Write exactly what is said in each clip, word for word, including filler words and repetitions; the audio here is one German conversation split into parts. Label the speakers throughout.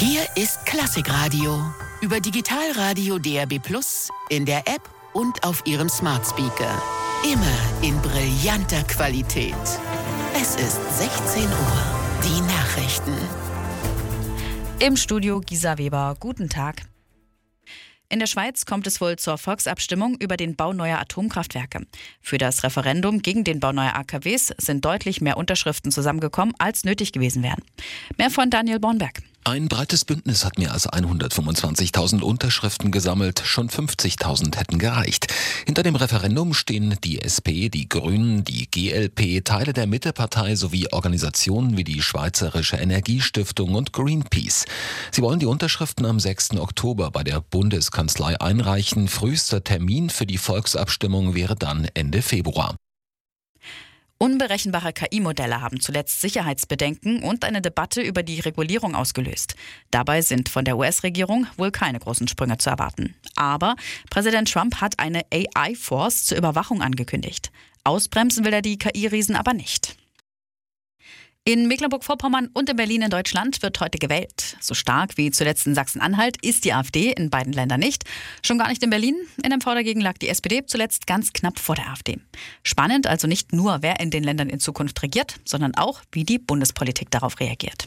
Speaker 1: Hier ist Klassikradio. Über Digitalradio D A B plus, in der App und auf Ihrem Smart Speaker. Immer in brillanter Qualität. Es ist sechzehn Uhr. Die Nachrichten.
Speaker 2: Im Studio Gisa Weber. Guten Tag. In der Schweiz kommt es wohl zur Volksabstimmung über den Bau neuer Atomkraftwerke. Für das Referendum gegen den Bau neuer A K Ws sind deutlich mehr Unterschriften zusammengekommen, als nötig gewesen wären. Mehr von Daniel Bornberg.
Speaker 3: Ein breites Bündnis hat mehr als hundertfünfundzwanzigtausend Unterschriften gesammelt. Schon fünfzigtausend hätten gereicht. Hinter dem Referendum stehen die S P, die Grünen, die G L P, Teile der Mittepartei sowie Organisationen wie die Schweizerische Energiestiftung und Greenpeace. Sie wollen die Unterschriften am sechsten Oktober bei der Bundeskanzlei einreichen. Frühester Termin für die Volksabstimmung wäre dann Ende Februar.
Speaker 2: Unberechenbare K I-Modelle haben zuletzt Sicherheitsbedenken und eine Debatte über die Regulierung ausgelöst. Dabei sind von der U S-Regierung wohl keine großen Sprünge zu erwarten. Aber Präsident Trump hat eine A I-Force zur Überwachung angekündigt. Ausbremsen will er die K I-Riesen aber nicht. In Mecklenburg-Vorpommern und in Berlin in Deutschland wird heute gewählt. So stark wie zuletzt in Sachsen-Anhalt ist die AfD in beiden Ländern nicht. Schon gar nicht in Berlin. In M V dagegen lag die S P D zuletzt ganz knapp vor der AfD. Spannend also nicht nur, wer in den Ländern in Zukunft regiert, sondern auch, wie die Bundespolitik darauf reagiert.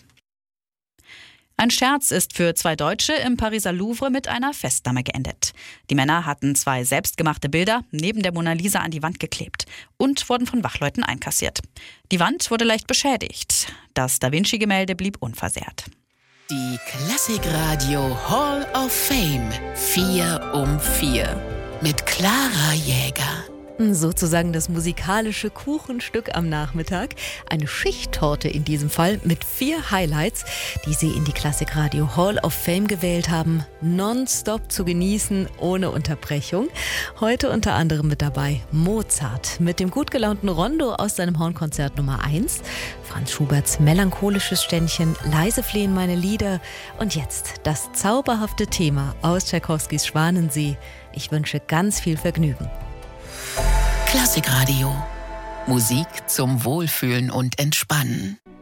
Speaker 2: Ein Scherz ist für zwei Deutsche im Pariser Louvre mit einer Festnahme geendet. Die Männer hatten zwei selbstgemachte Bilder neben der Mona Lisa an die Wand geklebt und wurden von Wachleuten einkassiert. Die Wand wurde leicht beschädigt. Das Da Vinci-Gemälde blieb unversehrt.
Speaker 1: Die Klassikradio Hall of Fame. Vier um vier. Mit Clara Jäger.
Speaker 4: Sozusagen das musikalische Kuchenstück am Nachmittag. Eine Schichttorte in diesem Fall mit vier Highlights, die Sie in die Klassikradio Hall of Fame gewählt haben. Nonstop zu genießen, ohne Unterbrechung. Heute unter anderem mit dabei Mozart mit dem gut gelaunten Rondo aus seinem Hornkonzert Nummer eins, Franz Schuberts melancholisches Ständchen Leise flehen meine Lieder und jetzt das zauberhafte Thema aus Tschaikowskis Schwanensee. Ich wünsche ganz viel Vergnügen.
Speaker 1: Klassikradio. Musik zum Wohlfühlen und Entspannen.